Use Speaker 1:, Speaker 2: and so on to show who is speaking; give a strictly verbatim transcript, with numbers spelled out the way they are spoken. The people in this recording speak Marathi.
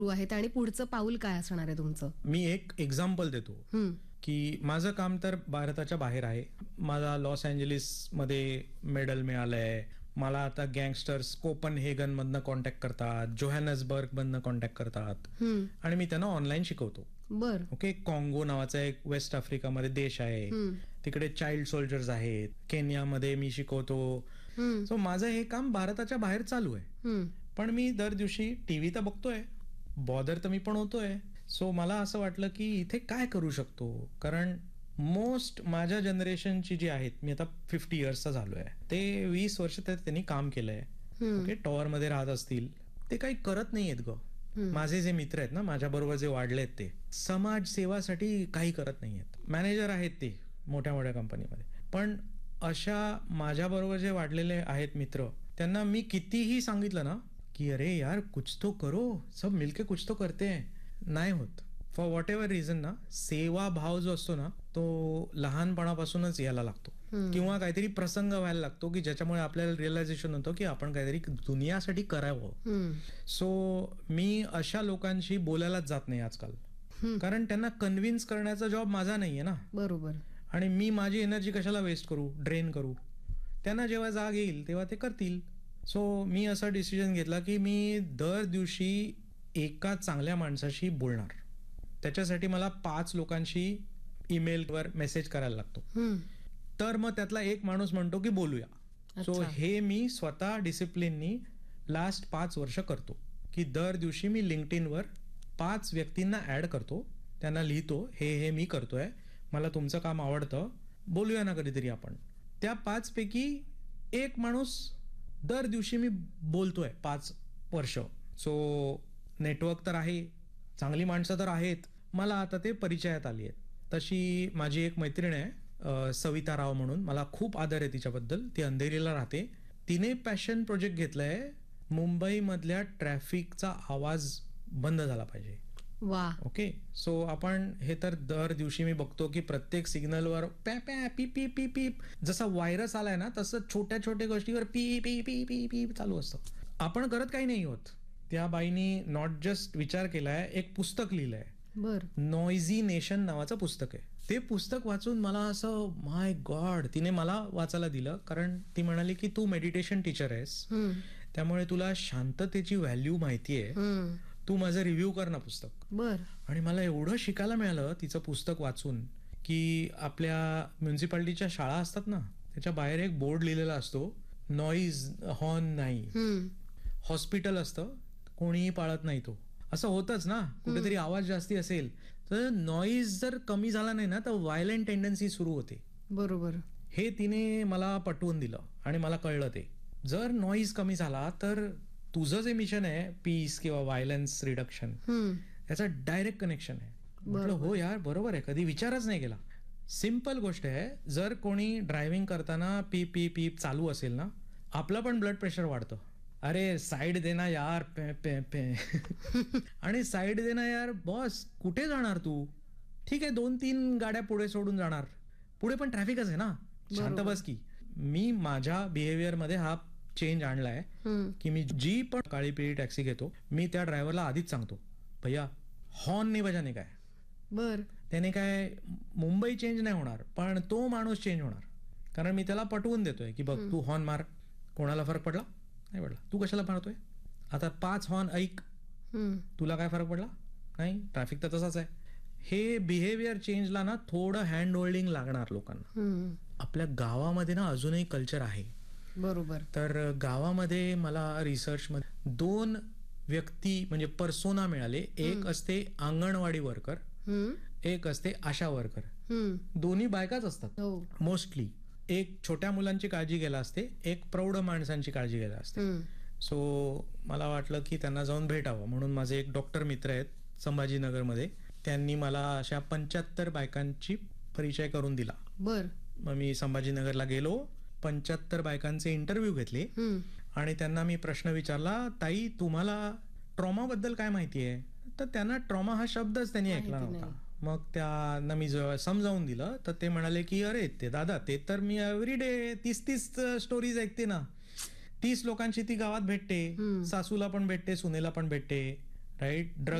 Speaker 1: आहेत आणि पुढचं पाऊल काय असणार आहे तुमचं?
Speaker 2: मी एक एक्झाम्पल देतो
Speaker 1: हम्म.
Speaker 2: की माझं काम तर भारताच्या बाहेर आहे. मला लॉस एंजलिस मध्ये मेडल मिळालंय. मला आता गँगस्टर्स कोपनहेगन मधनं कॉन्टॅक्ट करतात, जोहॅनसबर्ग मधनं कॉन्टॅक्ट करतात
Speaker 1: हम्म.
Speaker 2: आणि मी त्यांना ऑनलाईन शिकवतो.
Speaker 1: बर.
Speaker 2: ओके, कॉंगो नावाचा एक वेस्ट आफ्रिकामध्ये देश आहे,
Speaker 1: हम्म.
Speaker 2: तिकडे चाइल्ड सोल्जर्स आहेत. केनियामध्ये मी शिकवतो.
Speaker 1: हम्म.
Speaker 2: सो माझं हे काम भारताच्या बाहेर चालू आहे.
Speaker 1: हम्म.
Speaker 2: पण मी दर दिवशी टीव्ही तर बघतोय, बॉदर तर मी पण होतोय. सो मला असं वाटलं की इथे काय करू शकतो, कारण मोस्ट माझ्या जनरेशनची जी आहेत, मी आता फिफ्टी इयर्सचा झालोय, ते वीस वर्ष तर त्यांनी काम केलंय.
Speaker 1: हम्म.
Speaker 2: ओके, टॉवर मध्ये राहत असतील, ते काही करत नाहीयेत ग. माझे जे मित्र आहेत ना, माझ्या बरोबर जे वाढलेत, ते समाज सेवासाठी काही करत नाहीयेत. मॅनेजर आहेत ते मोठ्या मोठ्या कंपनीमध्ये. पण अशा माझ्या बरोबर जे वाढलेले आहेत मित्र, त्यांना मी कितीही सांगितलं ना की अरे यार कुछ तो करो, सब मिलके कुछ तो करते हैं, नाही होत. फॉर व्हॉट एव्हर रिझन ना, सेवा भाव जो असतो ना, तो लहानपणापासूनच यायला लागतो, किंवा काहीतरी प्रसंग व्हायला लागतो की ज्याच्यामुळे आपल्याला रिअलायझेशन होतं की आपण काहीतरी दुनियासाठी करावं. सो मी अशा लोकांशी बोलायलाच जात नाही आजकाल, कारण त्यांना कन्व्हिन्स करण्याचा जॉब माझा नाहीये ना.
Speaker 1: बरोबर.
Speaker 2: आणि मी माझी एनर्जी कशाला वेस्ट करू, ड्रेन करू. त्यांना जेव्हा जाग येईल तेव्हा ते करतील. सो मी असा डिसिजन घेतला की मी दर दिवशी एका चांगल्या माणसाशी बोलणार. त्याच्यासाठी मला पाच लोकांशी ईमेलवर मेसेज करायला लागतो. तर मग त्यातला एक माणूस म्हणतो की बोलूया. सो हे मी स्वतः डिसिप्लिननी लास्ट पाच वर्ष करतो की दर दिवशी मी लिंक्डइनवर पाच व्यक्तींना ऍड करतो, त्यांना लिहितो हे हे मी करतोय, मला तुमचं काम आवडतं, बोलूया ना कधीतरी आपण. त्या पाच पैकी एक माणूस दर दिवशी मी बोलतोय पाच वर्ष. सो नेटवर्क तर आहे, चांगली माणसं तर आहेत, मला आता ते परिचयात आली आहेत. तशी माझी एक मैत्रीण आहे सविता राव म्हणून, मला खूप आदर आहे तिच्याबद्दल. ती अंधेरीला राहते. तिने पॅशन प्रोजेक्ट घेतलाय, मुंबई मधल्या ट्रॅफिकचा आवाज बंद झाला पाहिजे.
Speaker 1: वा.
Speaker 2: ओके, सो आपण हे तर दर दिवशी मी बघतो की प्रत्येक सिग्नलवर पॅ पॅ पी पी पी पी, जसा व्हायरस आलाय ना तसं छोट्या छोट्या गोष्टीवर P P P P P चालू असतं. आपण करत काही नाही होत. त्या बाईनी नॉट जस्ट विचार केलाय, एक पुस्तक लिहिलंय.
Speaker 1: बर.
Speaker 2: नॉइझी नेशन नावाचं पुस्तक आहे. ते पुस्तक वाचून मला असं माय गॉड, तिने मला वाचायला दिलं, कारण ती म्हणाली की तू मेडिटेशन टीचर आहेस, त्यामुळे तुला शांततेची व्हॅल्यू माहितीये, तू माझं रिव्ह्यू कर ना पुस्तक.
Speaker 1: बर.
Speaker 2: आणि मला एवढं शिकायला मिळालं तिचं पुस्तक वाचून की आपल्या म्युन्सिपालिटीच्या शाळा असतात ना, त्याच्या बाहेर एक बोर्ड लिहिलेला असतो, नॉईज हॉर्न नाही. हॉस्पिटल असतं, कोणीही पाळत नाही तो. असं होतच ना, कुठेतरी आवाज जास्ती असेल तर नॉईज जर कमी झाला नाही ना तर व्हायलेंट टेंडन्सी सुरू होते.
Speaker 1: बरोबर.
Speaker 2: हे तिने मला पटवून दिलं आणि मला कळलं ते जर नॉईज कमी झाला तर तुझं जे मिशन आहे पीस किंवा व्हायलन्स रिडक्शन, त्याचं डायरेक्ट कनेक्शन आहे. म्हटलं हो यार बरोबर आहे, कधी विचारच नाही केला. सिम्पल गोष्ट आहे, जर कोणी ड्रायव्हिंग करताना पीप पीप पीप चालू असेल ना, आपलं पण ब्लड प्रेशर वाढतं. अरे साईड देना यार, पे पे पे आणि साईड देना यार बॉस, कुठे जाणार तू? ठीक आहे दोन तीन गाड्या पुढे सोडून जाणार, पुढे पण ट्रॅफिकच आहे ना, शांत बस की. मी माझ्या बिहेवियर मध्ये हा चेंज आणलाय की मी जी पण काळी पिळी टॅक्सी घेतो, मी त्या ड्रायव्हरला आधीच सांगतो, भैया हॉर्न नाही बजाने काय.
Speaker 1: बर. त्याने
Speaker 2: काय मुंबई चेंज नाही होणार, पण तो माणूस चेंज होणार. कारण मी त्याला पटवून देतोय की बघ तू हॉर्न मार, कोणाला फरक पडला नाही पडला, तू कशाला मारतोय, आता पाच हॉर्न ऐक, तुला काय फरक पडला नाही, ट्रॅफिक तर तसाच आहे. हे बिहेवियर चेंजला ना थोडं हँड होल्डिंग लागणार लोकांना. आपल्या गावामध्ये ना अजूनही कल्चर आहे.
Speaker 1: बरोबर.
Speaker 2: तर गावामध्ये मला रिसर्च मध्ये दोन व्यक्ती म्हणजे पर्सोना मिळाले. एक असते अंगणवाडी वर्कर, एक असते आशा वर्कर. दोन्ही बायकाच असतात मोस्टली. एक छोट्या मुलांची काळजी घ्यायला असते, एक प्रौढ माणसांची काळजी घ्यायला असते. सो मला वाटलं की त्यांना जाऊन भेटावं, म्हणून माझे एक डॉक्टर मित्र आहेत संभाजीनगरमध्ये, त्यांनी मला अशा पंच्याहत्तर बायकांची परिचय करून दिला.
Speaker 1: बर.
Speaker 2: मग मी संभाजीनगरला गेलो, पंच्याहत्तर बायकांचे इंटरव्ह्यू घेतले आणि त्यांना मी प्रश्न विचारला, ताई तुम्हाला ट्रॉमा बद्दल काय माहिती आहे? तर त्यांना ट्रॉमा हा शब्दच त्यांनी ऐकला नव्हता. मग त्यांना मी समजावून दिलं तर ते म्हणाले की अरे ते दादा, ते तर मी एव्हरी डे तीस तीस स्टोरीज ऐकते ना, तीस लोकांची ती गावात भेटते, सासूला पण भेटते, सुनेला पण भेटते, राईट. ड्रग